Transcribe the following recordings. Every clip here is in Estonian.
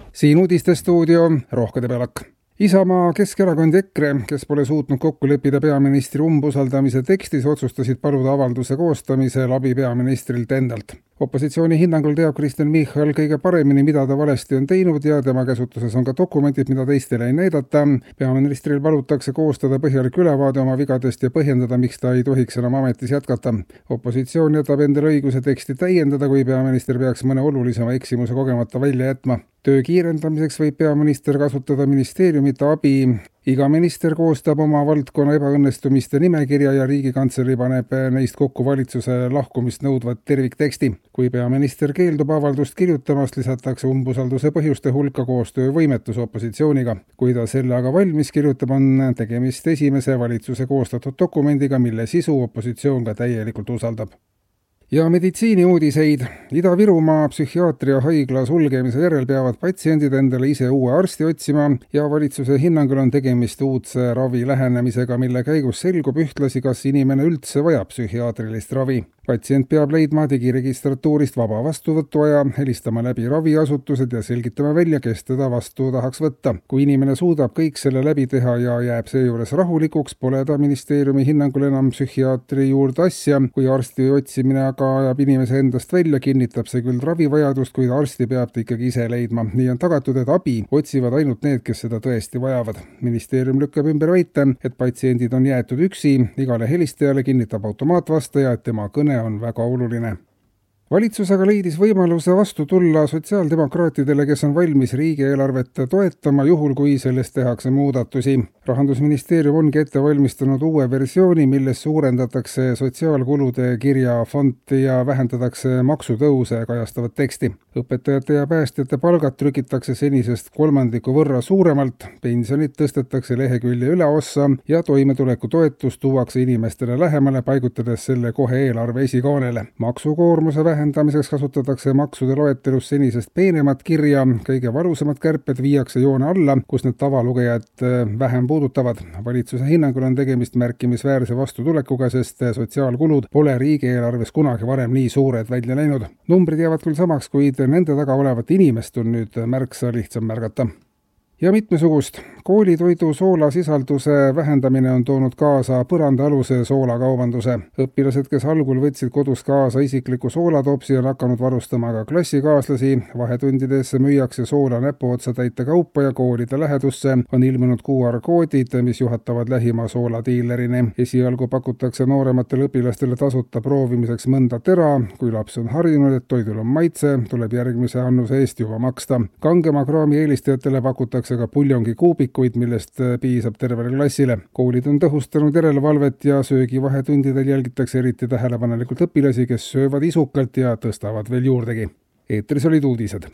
Siin uudistestuudio Rohke Debelak. Isamaa, Keskerakond ja EKRE, kes pole suutnud kokku leppida peaministri umbusaldamise tekstis, otsustasid paluda avalduse koostamisel abi peaministrilt endalt. Opositsiooni hinnangul teab Kristen Michal kõige paremini, mida ta valesti on teinud ja tema käsutuses on ka dokumendid, mida teistele ei näidata. Peaministril palutakse koostada põhjalik ülevaade oma vigadest ja põhjendada, miks ta ei tohiks enam ametis jätkata. Opositsioon jätab endale õiguse teksti täiendada, kui peaminister peaks mõne olulisema eksimuse kogemata välja jätma. Töö kiirendamiseks võib peaminister kasutada ministeeriumite abi. Iga minister koostab oma valdkonna ebaõnnestumiste nimekirja ja Riigikantselei paneb neist kokku valitsuse lahkumist nõudvat tervikteksti. Kui peaminister keeldub avaldust kirjutamast, lisatakse umbusalduse põhjuste hulka koostöövõimetus opositsiooniga. Kui ta selle aga valmis kirjutab, on tegemist esimese valitsuse koostatud dokumendiga, mille sisu opositsioon ka täielikult usaldab. Ja meditsiiniuudiseid. Ida-Virumaa psühhiaatria haigla sulgemise järel peavad patsiendid endale ise uue arsti otsima ja valitsuse hinnangul on tegemist uudse ravi lähenemisega, mille käigus selgub ühtlasi, kas inimene üldse vajab psühhiaatrilist ravi. Patsient peab leidma digiregistratuurist vaba vastuvõtuaja, helistama läbi raviasutused ja selgitama välja, kes teda vastu tahaks võtta. Kui inimene suudab kõik selle läbi teha ja jääb seejuures rahulikuks, pole ta ministeeriumi hinnangul enam psühhiaatri juurde asja. Kui arsti otsimine aga ajab inimese endast välja, kinnitab see küll ravivajadust, kuid arsti peab ta ikkagi ise leidma. Nii on tagatud, et abi otsivad ainult need, kes seda tõesti vajavad. Ministeerium lükkab ümber väite, et patsiendid on jäetud üksi. Igale helistajale kinnitab automaatvastaja, et tema kõne on väga oluline. Valitsus aga leidis võimaluse vastu tulla sotsiaaldemokraatidele, kes on valmis riigieelarvet toetama juhul, kui sellest tehakse muudatusi. Rahandusministeerium ongi ette valmistanud uue versiooni, milles suurendatakse sotsiaalkulude kirjafonti ja vähendatakse maksutõuse kajastavat teksti. Õpetajate ja päästjate palgad trükitakse senisest 3% võrra suuremalt, pensionid tõstetakse lehekülje üleossa ja toimetulekutoetus tuuakse inimestele lähemale, paigutades selle kohe eelarve esikaanele. Maksukoormuse vähendamiseks kasutatakse maksude loetelus senisest peenemat kirja, kõige valusamad kärped viiakse joone alla, kus need tavalugejad vähem puudutavad. Valitsuse hinnangul on tegemist märkimisväärse vastutulekuga, sest sotsiaalkulud pole riigieelarves kunagi varem nii suured välja läinud. Numbrid jäävad küll samaks, kuid nende taga olevat inimest on nüüd märksa lihtsam märgata. Ja mitmesugust. Koolitoidu soolasisalduse vähendamine on toonud kaasa põrandaaluse soolakaubanduse. Õpilased, kes algul võtsid kodus kaasa isikliku soolatopsi, on hakanud varustama ka klassikaaslasi. Vahetundides müüakse soola näpuotsa täite kaupa ja koolide lähedusse on ilmunud QR-koodid, mis juhatavad lähima sooladiilerini. Esialgu pakutakse noorematele õpilastele tasuta proovimiseks mõnda tera. Kui laps on harjunud, et toidul on maitse, tuleb järgmise annuse eest juba maksta. Kangema kraami eelistajatele pakutakse ka puljongi kuubikuid, millest piisab tervele klassile. Koolid on tõhustanud järelevalvet ja söögivahetundidel jälgitakse eriti tähelepanelikult õpilasi, kes söövad isukalt ja tõstavad veel juurdegi. Eetris olid uudised.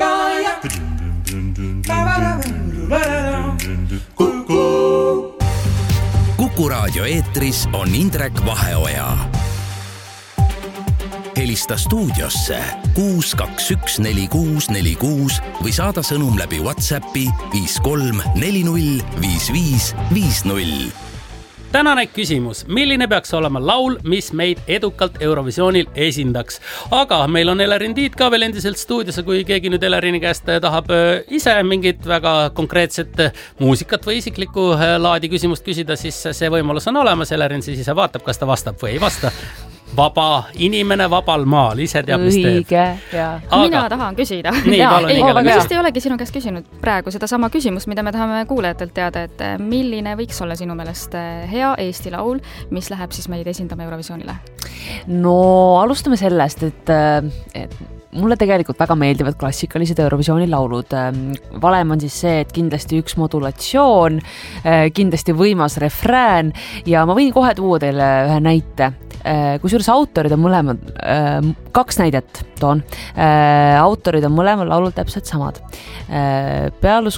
Kuku raadio eetris on Indrek Vaheoja. Helista stuudiosse 6214646 või saada sõnum läbi WhatsAppi 53405550. Tänane küsimus, milline peaks olema laul, mis meid edukalt Eurovisioonil esindaks? Aga meil on Elerin Tiit ka veel endiselt stuudios, kui keegi nüüd Elerini käest tahab ise mingit väga konkreetset muusikat või isiklikku laadi küsimust küsida, siis see võimalus on olemas. Elerin siis ise vaatab, kas ta vastab või ei vasta. Vaba inimene vabal maal, ise teab, mis teeb. Õige, jaa. Mina tahan küsida. Nii, ma just ei olegi sinu käest küsinud praegu seda sama küsimust, mida me tahame kuulajatelt teada, et milline võiks olla sinu meelest hea Eesti laul, mis läheb siis meid esindama Eurovisioonile? No alustame sellest, et mulle tegelikult väga meeldivad klassikalised Eurovisiooni laulud. Valem on siis see, et kindlasti üks modulatsioon, kindlasti võimas refrään ja ma võin kohe tuua teile ühe näite. Kusjuures autorid on mõlemad, kaks näidet toon. Autorid on mõlemal laulul täpselt samad. Pealus,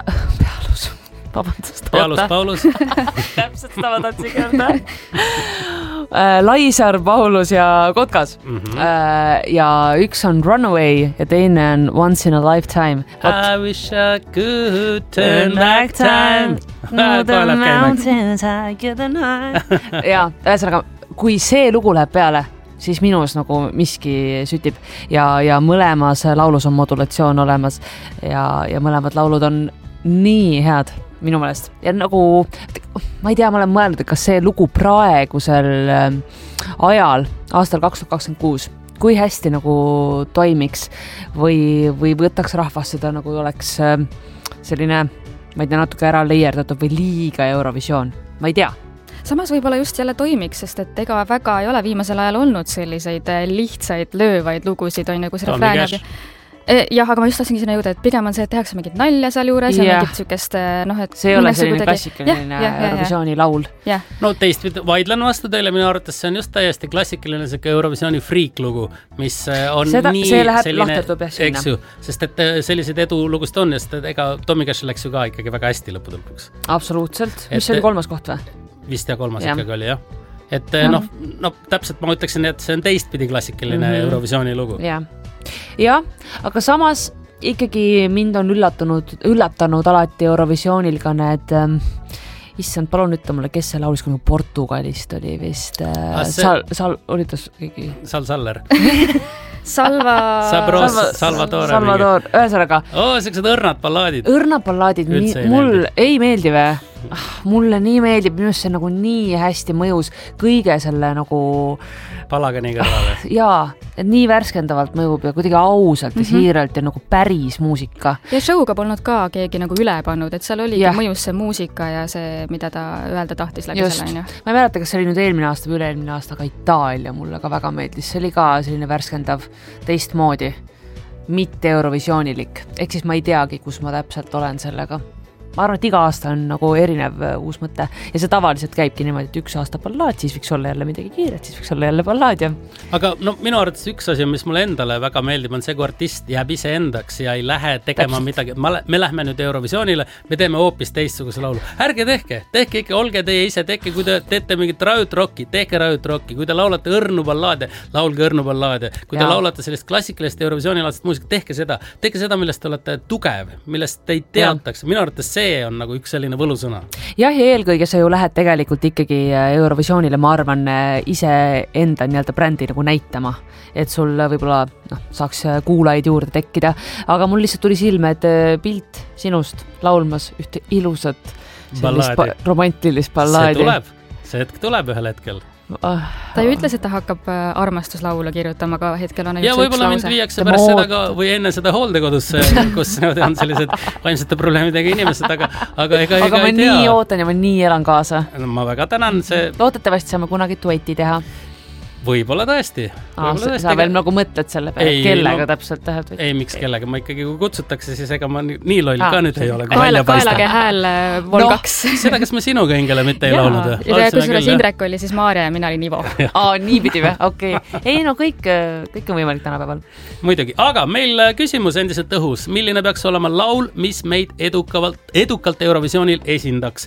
Paulus. Täpselt seda ma tahtsin öelda. Laisaar, Paulus ja Kotkas. Ja üks on Runaway ja teine on Once in a Lifetime. I wish I could turn back time. The mountains I get the night. Ja, ühesõnaga, kui see lugu läheb peale, siis minus nagu miski sütib ja mõlemas laulus on modulatsioon olemas ja mõlemad laulud on nii head minu meelest. Ja nagu, ma ei tea, ma olen mõelnud, et kas see lugu praegusel ajal, aastal 2026, kui hästi nagu toimiks või võtaks rahvast seda nagu oleks selline, ma ei tea, natuke ära leierdatud või liiga Eurovisioon, ma ei tea. Samas võib-olla just jälle toimiks, sest et ega väga ei ole viimasel ajal olnud selliseid lihtsaid löövaid lugusid, on nagu see refrään. Jah, aga ma just tahtsingi sinna jõuda, et pigem on see, et tehakse mingit nalja seal juures ja mingit sükest, et see ei ole selline klassikaline Eurovisiooni laul. No teist vaidlen vastu teile, minu arvates see on just täiesti klassikaline Eurovisiooni freak-lugu, mis on nii see läheb lahterdub jah sinna. Eks ju, sest et sellised edulugust on, sest ega Tommy Cash läks ju ka ikkagi väga hästi lõputõlpuks. Absoluutselt. Mis oli 3. koht või? Vist ja 3. ikkagi oli, jah. Et täpselt ma ütleksin, et see on teistpidi klassikaline Eurovisiooni lugu. Ja, aga samas ikkagi mind on üllatanud alati Eurovisioonil ka need, issand, palun ütle mulle, kes see laulis, kui Portugalist oli vist, olitas keegi? Saller. Salvador, ühesõnaga. Sellised õrnad ballaadid. Õrnad ballaadid, mul ei meeldi või? Mulle nii meeldib, minu see nagu nii hästi mõjus kõige selle nagu palagani kõrvale. Jaa, et nii värskendavalt mõjub ja kuidagi ausalt ja siiralt ja nagu päris muusika. Ja showga polnud ka keegi nagu üle pannud, et seal oli mõjus see muusika ja see, mida ta öelda tahtis läbi selle. Ma ei mäleta, kas see oli nüüd eelmine aasta või üle-eelmine aasta, aga Itaalia mulle ka väga meeldis. See oli ka selline värskendav teistmoodi, mitte Eurovisioonilik. Ehk siis ma ei teagi, kus ma täpselt olen sellega. Ma arvan, et iga aasta on nagu erinev uus mõte ja see tavaliselt käibki niimoodi, et üks aasta ballaad, siis võiks olla jälle midagi kiiret, siis võiks olla jälle ballaad ja... Aga minu arvates üks asi, mis mulle endale väga meeldib, on see, kui artist jääb ise endaks ja ei lähe tegema midagi. Me lähme nüüd Eurovisioonile, me teeme hoopis teistsuguse laulu. Ärge tehke ikka, olge teie ise, tehke, kui te teete mingit rajutrocki, tehke rajutrocki, kui te laulate õrnu ballaade, laulge õrnu ballaade, kui te laulate sellist klassikalist Eurovisioonilaadset muusikat, tehke seda, millest te olete tugev, millest te ei teataks. Minu arvates see on nagu üks selline võlusõna. Jah, ja eelkõige sa ju lähed tegelikult ikkagi Eurovisioonile, ma arvan, ise enda nii-öelda brändi nagu näitama, et sul võib-olla saaks kuulajaid juurde tekkida, aga mul lihtsalt tuli silme, et pilt sinust laulmas ühte ilusat romantilist ballaadi. See hetk tuleb ühel hetkel. Ta ju ütles, et ta hakkab armastuslaulu kirjutama, aga hetkel on ja võib-olla mind viiakse pärast seda ka või enne seda hooldekodusse, kus on sellised vaimsete probleemidega inimesed, aga ega ma nii ootan ja ma nii elan kaasa. Ma väga tänan. Lootetavasti saame kunagi dueti teha. Võib-olla tõesti. Sa veel nagu mõtled selle peale, kellega täpselt tähed? Ei, miks kellega? Ma ikkagi, kui kutsutakse, siis ega ma nii loll ka nüüd ei ole. Kaelage hääl vol 2. Seda, kas me sinuga hingele mitte ei laulnud? Ja kui sulle Indrek oli, siis Maarja ja mina olin Ivo. Nii pidi või? Okei. Ei, no kõik on võimalik tänapäeval. Muidugi, aga meil küsimus endiselt õhus. Milline peaks olema laul, mis meid edukalt Eurovisioonil esindaks?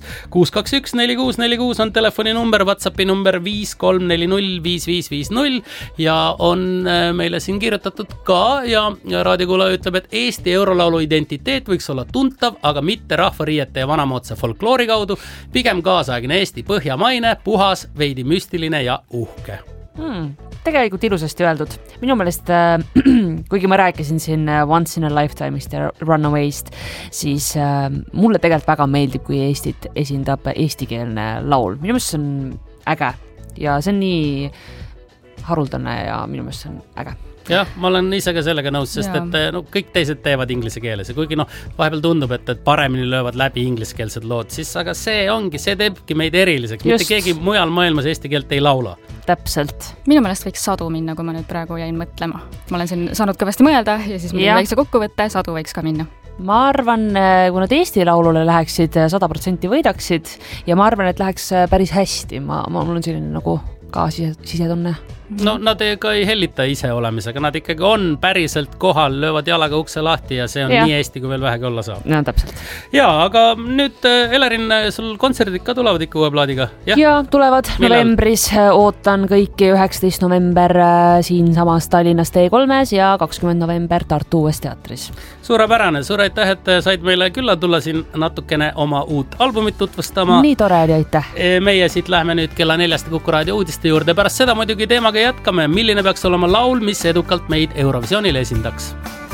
621-4646 on telefoninumber, WhatsAppi number 53405550 ja on meile siin kirjutatud ka ja raadiokuulaja ütleb, et Eesti eurolaulu identiteet võiks olla tuntav, aga mitte rahvariiete ja vanamoodsa folkloori kaudu, pigem kaasaegne Eesti põhjamaine, puhas, veidi müstiline ja uhke. Tegelikult ilusasti öeldud. Minu meelest, kuigi ma rääkisin siin Once in a Lifetime'ist ja Runaway'st, siis mulle tegelikult väga meeldib, kui Eestit esindab eestikeelne laul. Minu meelest see on äge ja see on nii haruldane ja minu meelest see on äge. Jah, ma olen ise ka sellega nõus, sest et kõik teised teevad inglise keeles ja kuigi vahepeal tundub, et paremini löövad läbi ingliskeelsed lood, siis aga see teebki meid eriliseks. Mitte keegi mujal maailmas eesti keelt ei laula. Täpselt. Minu meelest võiks Sadu minna, kui ma nüüd praegu jäin mõtlema. Ma olen siin saanud kõvasti mõelda ja siis mul väikse kokkuvõtte, Sadu võiks ka minna. Ma arvan, kui nad Eesti laulule läheksid, 100% võidaksid ja ma arvan, et läheks päris hästi. Mul on selline nagu ka sisetunne. No nad ka ei hellita ise olemisega, nad ikkagi on päriselt kohal, löövad jalaga ukse lahti ja see on nii Eesti, kui veel vähegi olla saab. No täpselt. Ja, aga nüüd Elerin, sul kontserdid ka tulevad ikka uue plaadiga? Ja, tulevad novembris, ootan kõiki 19. november siin samas Tallinnas T3-s ja 20. november Tartu Uues teatris. Suurepärane, suur aitäh, et said meile külla tulla siin natukene oma uut albumit tutvustama. Nii tore oli, aitäh. Meie siit lähme nüüd kella 4 Kuku raadio uudiste juurde, pärast seda muidugi teemaga aga jätkame, milline peaks olema laul, mis edukalt meid Eurovisioonil esindaks.